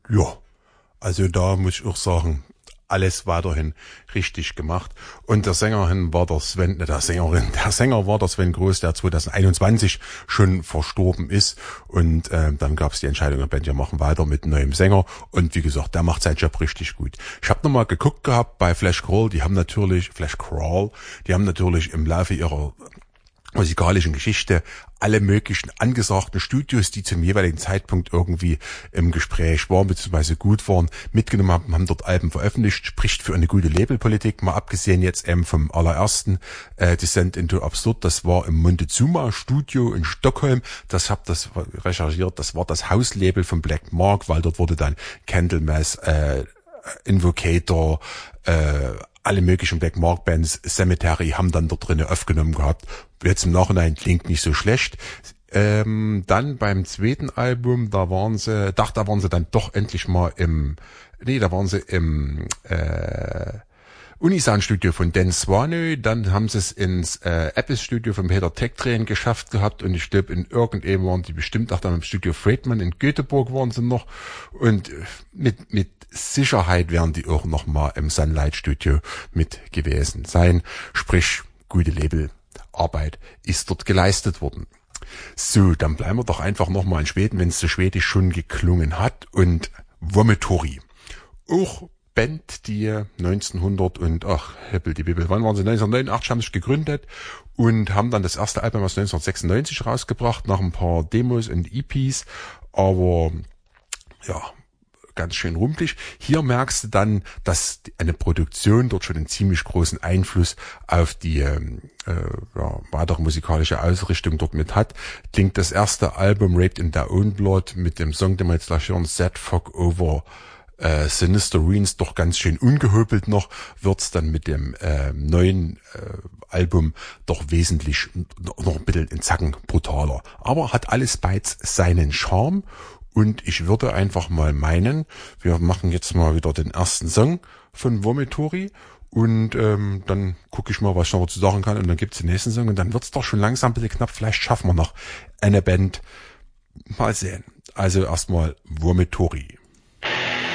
Ja, also da muss ich auch sagen, alles weiterhin richtig gemacht. Und der Sängerin war der Sven, der Sänger war der Sven Groß, der 2021 schon verstorben ist. Und dann gab es die Entscheidung, der Band, wir machen weiter mit neuem Sänger. Und wie gesagt, der macht seinen Job richtig gut. Ich habe nochmal geguckt gehabt bei Flash Crawl, die haben natürlich im Laufe ihrer musikalischen Geschichte alle möglichen angesagten Studios, die zum jeweiligen Zeitpunkt irgendwie im Gespräch waren bzw. gut waren, mitgenommen haben dort Alben veröffentlicht, spricht für eine gute Labelpolitik, mal abgesehen jetzt eben vom allerersten Descent into Absurd, das war im Montezuma Studio in Stockholm, hab das recherchiert, das war das Hauslabel von Black Mark, weil dort wurde dann Candlemass, Invocator, alle möglichen Black Mark Bands, Cemetery haben dann dort drinnen aufgenommen gehabt. Jetzt im Nachhinein klingt nicht so schlecht. Dann beim zweiten Album, da waren sie dann doch endlich mal im Unisan-Studio von Dan Swanö, dann haben sie es ins Apple-Studio von Peter Tegträen geschafft gehabt und ich glaube, in irgendeinem waren die bestimmt auch dann im Studio Friedman in Göteborg waren sie noch und mit Sicherheit werden die auch noch mal im Sunlight-Studio mit gewesen sein, sprich, gute Labelarbeit ist dort geleistet worden. So, dann bleiben wir doch einfach noch mal in Schweden, wenn es so schwedisch schon geklungen hat und Vomitory. Auch Band, die 1989 haben sich gegründet und haben dann das erste Album aus 1996 rausgebracht, nach ein paar Demos und EPs, aber ja, ganz schön rumpelig. Hier merkst du dann, dass eine Produktion dort schon einen ziemlich großen Einfluss auf die weitere musikalische Ausrichtung dort mit hat. Klingt das erste Album Raped in Their Own Blood mit dem Song, den wir jetzt gleich hören, Sad Fog Over Sinister Ruins, doch ganz schön ungehöbelt noch, wird's dann mit dem neuen Album doch wesentlich noch ein bisschen einen Zacken brutaler. Aber hat alles beides seinen Charme. Und ich würde einfach mal meinen, wir machen jetzt mal wieder den ersten Song von Vomitory und dann gucke ich mal, was ich noch dazu sagen kann und dann gibt's den nächsten Song und dann wird's doch schon langsam ein bisschen knapp. Vielleicht schaffen wir noch eine Band. Mal sehen. Also erstmal Vomitory.